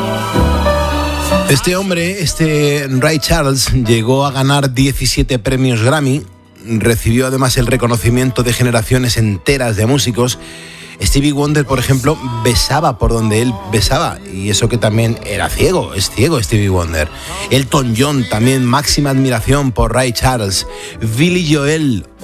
Este hombre, Ray Charles, llegó a ganar 17 premios Grammy, recibió además el reconocimiento de generaciones enteras de músicos. Stevie Wonder, por ejemplo, besaba por donde él besaba, y eso que también era ciego, es ciego Stevie Wonder. Elton John, también máxima admiración por Ray Charles. Billy Joel,